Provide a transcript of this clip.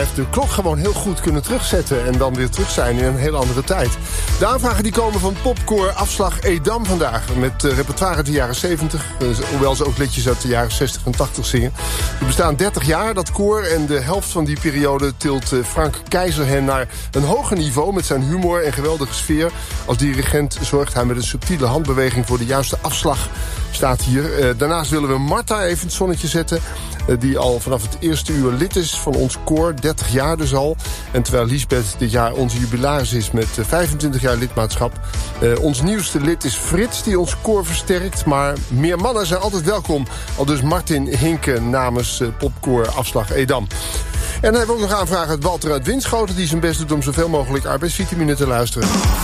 heeft de klok gewoon heel goed kunnen terugzetten en dan weer terug zijn in een heel andere tijd. De aanvragen die komen van popkoor Afslag Edam vandaag, met repertoire uit de jaren 70, hoewel ze ook liedjes uit de jaren 60 en 80 zingen. Ze bestaan 30 jaar, dat koor, en de helft van die periode tilt Frank Keizer hen naar een hoger niveau met zijn humor en geweldige sfeer. Als dirigent zorgt hij met een subtiele handbeweging voor de juiste afslag, staat hier. Daarnaast willen we Marta even het zonnetje zetten, die al vanaf het eerste uur lid is van ons koor, 30 jaar dus al. En terwijl Liesbeth dit jaar onze jubilaris is met 25 jaar lidmaatschap. Ons nieuwste lid is Frits, die ons koor versterkt. Maar meer mannen zijn altijd welkom. Al dus Martin Hinke namens popkoor Afslag Edam. En dan hebben we ook nog aanvragen uit Walter uit Winschoten, die zijn best doet om zoveel mogelijk arbeidsvitamine te luisteren.